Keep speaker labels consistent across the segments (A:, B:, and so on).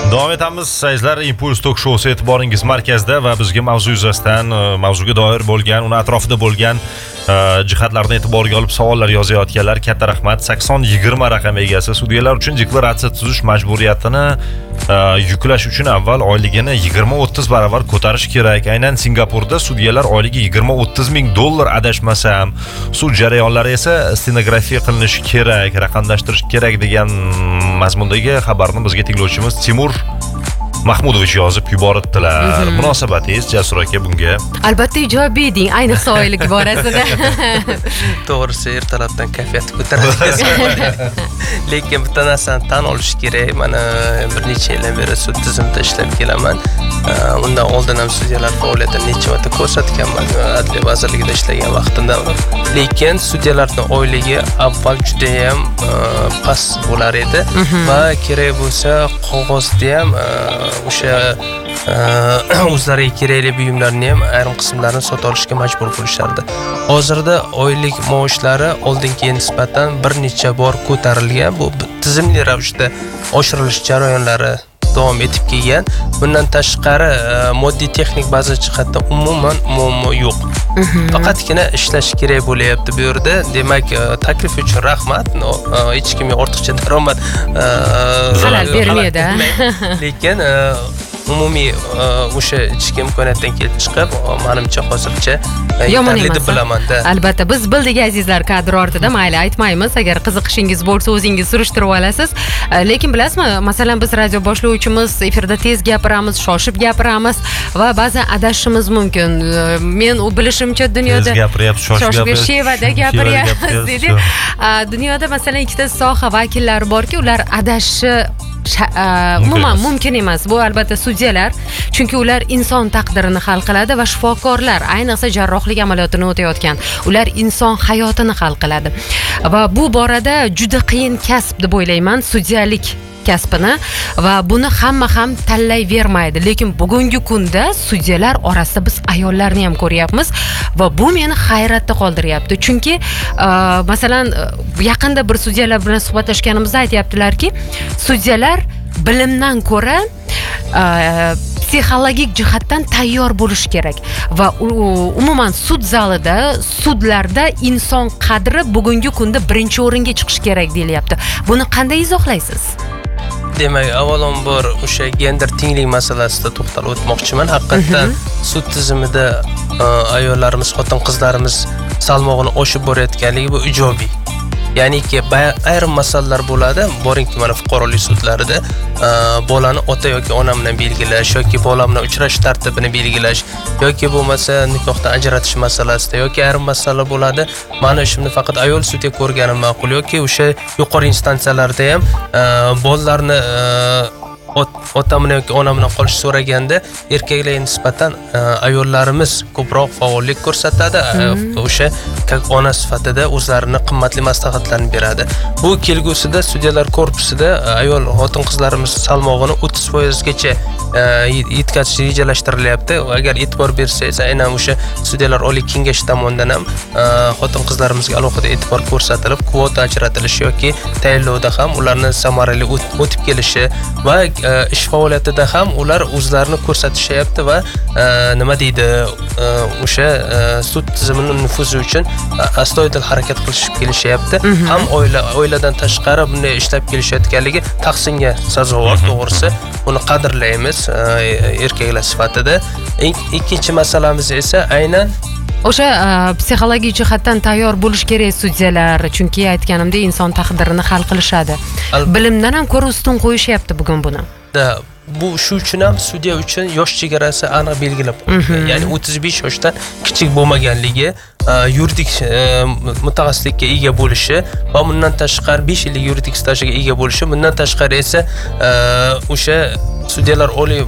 A: Davom etamiz. Sizlar Impuls Talk Show'si e'tiboringiz markazida va bizga mavzu yuzasidan, mavzuga doir bo'lgan, uni atrofida bo'lgan jihatlarni e'tiborga olib savollar yozayotganlar katta rahmat. 8020 raqam egasi sudyalar uchun deklaratsiya tuzish majburiyatini yuklash uchun avval oyligini 20-30 barobar ko'tarish kerak. Aynan Singapurda sudyalar oyligi 20-30 ming dollar adashmasam, sud jarayonlari esa stenografiya qilinishi kerak, raqamlashtirish kerak degan mazmundagi xabarni bizga tinglovchimiz Timur Mahmudovich yozib yuboribdilar. Munosabatingiz Jasur aka bunga?
B: Albatta ijobiy deng, ayniqsa oylik borasida.
C: To'g'risi ertalabdan kayfiyatni ko'taradi. Lekin bitta narsani tan olish kerak. Mana bir necha yildan beri sud tizimida ishlab kelaman. Undan oldin ham sudyalar faoliyatini necha marta ko'rsatganman. Adliya vazirligida ishlagan vaqtimda. Lekin sudyalarning oyligi avval juda ham past bo'lar edi va kerak bo'lsa qog'ozda ham o'sha o'zlariga kerakli buyumlarni ham ayrim qismlarini sotib olishga majbur bo'lishardi. Hozirda oylik maoshlari oldingiga nisbatan bir necha bor ko'tarilgan. Bu tizimli ravishda oshirilish jarayonlari davom etib kelgan. Bundan tashqari moddiy texnik baza jihatdan umuman muammo yo'q. Faqatgina ishlash kerak bo'layapti bu yerda. Demak, taklif uchun rahmat. Hech kimga ortiqcha daromad
B: xalal bermaydi.
C: Lekin umumiy o'sha ichki imkoniyatdan kelib chiqib, menimcha hozircha yetarli deb bilaman-da.
B: Albatta, biz bildik azizlar, kadr ortida mayli aytmaymiz. Agar qiziqishingiz bo'lsa, o'zingiz surishtirib olasiz. Lekin bilasizmi, masalan, biz radio boshlovchimiz efirda tez gapiramiz, shoshib gapiramiz va ba'zan adashishimiz mumkin. Men u bilishimcha dunyoda
A: tez gapiryapsiz, shoshib
B: shevada gapiryapsiz dedi. Dunyoda masalan ikkita soha vakillari borki, ular adashishi umuman mumkin emas. Bu albatta sudyalar, chunki ular inson taqdirini hal qiladi va shifokorlar, ayniqsa jarrohlik amaliyotini o'tayotgan, ular inson hayotini hal qiladi. Va bu borada juda qiyin kasb deb o'ylayman sudyalik kasbini va buni hamma ham tanlayvermaydi. Lekin bugungi kunda sudyalar orasida biz ayollarni ham ko'ryapmiz va bu meni hayratda qoldiryapti. Chunki masalan yaqinda bir sudyalar bilan suhbatlashganimizda aytayaptilarki, sudyalar bilimdan ko'ra psixologik jihatdan tayyor bo'lish kerak va umuman sud zalida, sudlarda inson qadri bugungi kunda birinchi o'ringa chiqish kerak deyilyapti. Buni qanday izohlaysiz?
C: Demak, avvalambor o'sha gender tenglik masalasida to'xtalib o'tmoqchiman. Haqiqatan sud tizimida ayollarimiz, xotin-qizlarimiz salmog'ini oshib borayotganligi bu ijobiy. Ya'niki ayrim masalalar bo'ladi, boringki mana fuqarolik sudlarida bolani ota yoki ona bilan belgilash yoki bola bilan uchrashish tartibini belgilash yoki bo'lmasa nikohdan ajratish masalasida yoki ayrim masalalar bo'ladi. Mana shuni faqat ayol sudya ko'rganim ma'qul yoki o'sha yuqori instansiyalarda ham bolalarni ota bilan yoki ona bilan qolish so'raganda erkaklarga nisbatan ayollarimiz ko'proq faollik ko'rsatadi. O'sha ona sifatida o'zlarini qimmatli maslahatlarni beradi. Bu kelgusida sudyalar korpusida ayol xotin-qizlarimiz salmog'ini 30% gacha yetkazish rejalashtirilyapti. Agar e'tibor bersangiz, aynan o'sha sudyalar oliy kengashi tomonidan ham xotin-qizlarimizga alohida e'tibor ko'rsatilib, kvota ajratilishi yoki tayinlovda ham ularni samarali o'tib kelishi va ish faoliyatida ham ular o'zlarini ko'rsatishyapti va nima deydi, o'sha sud tizimining nufuzi uchun astoydil harakat qilishib kelishyapti. Ham oiladan tashqari bunday ishlab kelishayotganligi tahsinga sazovor, to'g'risi. Buni qadrlaymiz erkaklar sifatida. Ikkinchi masalamiz esa aynan
B: o'sha psixologik jihatdan tayyor bo'lish kerak sudyalar, chunki aytganimdek inson taqdirini hal qilishadi. Bilimdan ham ko'ra ustun qo'yishyapti bugun buni.
C: Bu shu uchun ham sudya uchun yosh chegarasi aniq belgilab qo'yilgan. Ya'ni 35 yoshdan kichik bo'lmaganligi, yuridik mutaxassislikka ega bo'lishi va bundan tashqari 5 yillik yuridik stajiga ega bo'lishi, bundan tashqari esa o'sha sudyalar oliy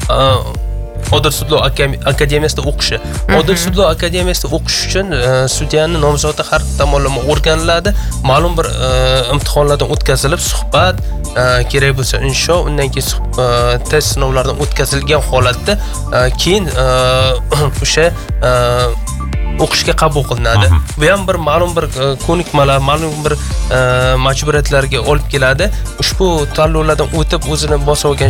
C: Odil sudlov akademiyasida o'qishi. Odil sudlov akademiyasida o'qish uchun sudyaning nomzodi har tomonlama o'rganiladi. Ma'lum bir imtihonlardan o'tkazilib, suhbat, kerak bo'lsa insho, undan keyin test sinovlaridan o'tkazilgan holatda keyin o'sha o'qishga qabul qilinadi. Bu ham bir ma'lum bir ko'nikmalar, ma'lum bir majburiyatlarga olib keladi. Ushbu tanlovlardan o'tib o'zini bosib olgan